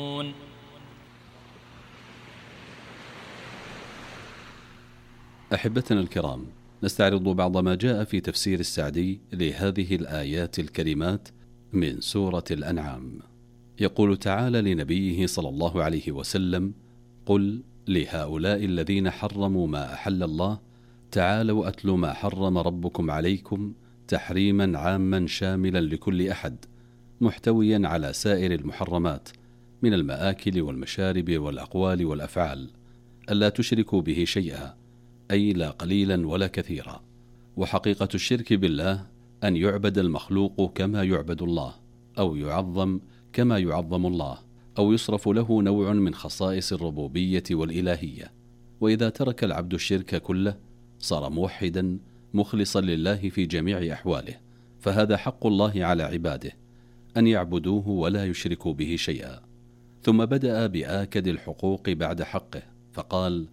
أحبتنا الكرام، نستعرض بعض ما جاء في تفسير السعدي لهذه الآيات الكريمات من سورة الأنعام. يقول تعالى لنبيه صلى الله عليه وسلم: قل لهؤلاء الذين حرموا ما أحل الله تعالوا أتل ما حرم ربكم عليكم تحريما عاما شاملا لكل أحد، محتويا على سائر المحرمات من المآكل والمشارب والأقوال والأفعال، ألا تشركوا به شيئا، أي لا قليلا ولا كثيرا. وحقيقة الشرك بالله أن يعبد المخلوق كما يعبد الله، أو يعظم كما يعظم الله، أو يصرف له نوع من خصائص الربوبية والإلهية. وإذا ترك العبد الشرك كله صار موحدا مخلصا لله في جميع أحواله، فهذا حق الله على عباده أن يعبدوه ولا يشركوا به شيئا. ثم بدأ بآكد الحقوق بعد حقه فقال: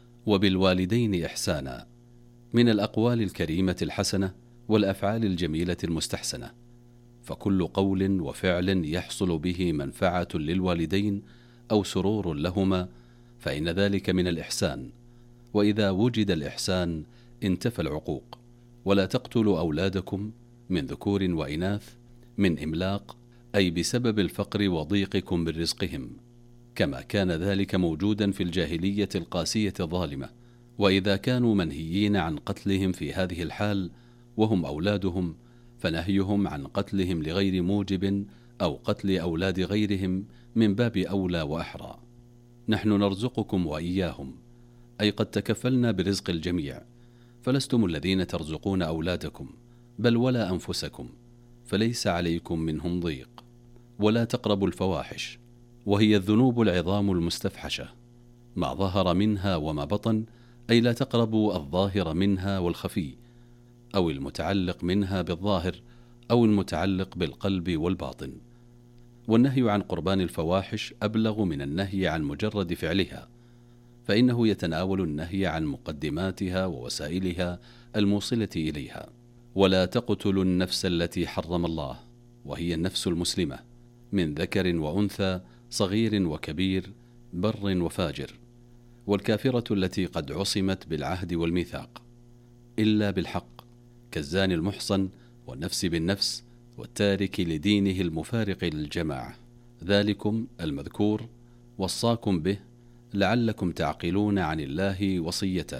وبالوالدين إحسانا، من الأقوال الكريمة الحسنة والأفعال الجميلة المستحسنة، فكل قول وفعل يحصل به منفعة للوالدين أو سرور لهما فإن ذلك من الإحسان. وإذا وجد الإحسان انتفى العقوق. ولا تقتلوا أولادكم من ذكور وإناث من إملاق، أي بسبب الفقر وضيقكم برزقهم، كما كان ذلك موجودا في الجاهلية القاسية الظالمة. وإذا كانوا منهيين عن قتلهم في هذه الحال وهم أولادهم، فنهيهم عن قتلهم لغير موجب أو قتل أولاد غيرهم من باب أولى وأحرى. نحن نرزقكم وإياهم، أي قد تكفلنا برزق الجميع، فلستم الذين ترزقون أولادكم بل ولا أنفسكم، فليس عليكم منهم ضيق. ولا تقربوا الفواحش، وهي الذنوب العظام المستفحشة، ما ظهر منها وما بطن، أي لا تقربوا الظاهر منها والخفي، أو المتعلق منها بالظاهر أو المتعلق بالقلب والباطن. والنهي عن قربان الفواحش أبلغ من النهي عن مجرد فعلها، فإنه يتناول النهي عن مقدماتها ووسائلها الموصلة إليها. ولا تقتلوا النفس التي حرم الله، وهي النفس المسلمة، من ذكر وأنثى، صغير وكبير، بر وفاجر، والكافرة التي قد عصمت بالعهد والميثاق، إلا بالحق، كالزاني المحصن، والنفس بالنفس، والتارك لدينه المفارق للجماعة. ذلكم المذكور وصاكم به لعلكم تعقلون عن الله وصيته،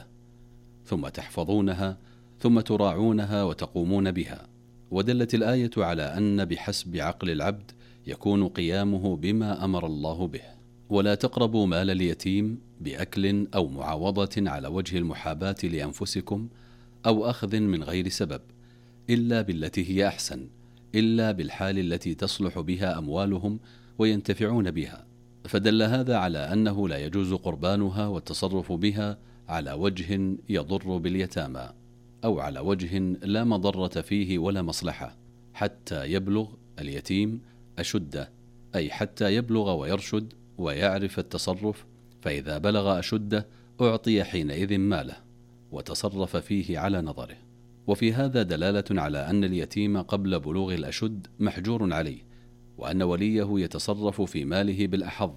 ثم تحفظونها، ثم تراعونها وتقومون بها. ودلت الآية على أن بحسب عقل العبد يكون قيامه بما أمر الله به. ولا تقربوا مال اليتيم بأكل أو معاوضة على وجه المحاباة لأنفسكم أو أخذ من غير سبب، إلا بالتي هي أحسن، إلا بالحال التي تصلح بها أموالهم وينتفعون بها. فدل هذا على أنه لا يجوز قربانها والتصرف بها على وجه يضر باليتامى، أو على وجه لا مضرة فيه ولا مصلحة، حتى يبلغ اليتيم أشده، أي حتى يبلغ ويرشد ويعرف التصرف. فإذا بلغ أشده أعطي حينئذ ماله وتصرف فيه على نظره. وفي هذا دلالة على أن اليتيم قبل بلوغ الأشد محجور عليه، وأن وليه يتصرف في ماله بالأحظ،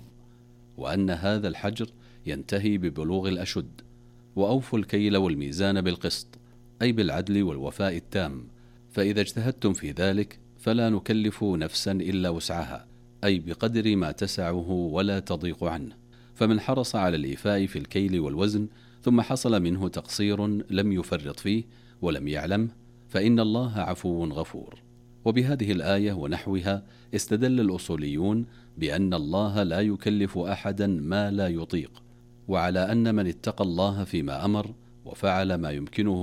وأن هذا الحجر ينتهي ببلوغ الأشد. وأوفوا الكيل والميزان بالقسط، أي بالعدل والوفاء التام، فإذا اجتهدتم في ذلك فلا نكلف نفسا إلا وسعها، أي بقدر ما تسعه ولا تضيق عنه. فمن حرص على الإيفاء في الكيل والوزن ثم حصل منه تقصير لم يفرط فيه ولم يعلم، فإن الله عفو غفور. وبهذه الآية ونحوها استدل الأصوليون بأن الله لا يكلف أحدا ما لا يطيق، وعلى أن من اتقى الله فيما أمر وفعل ما يمكنه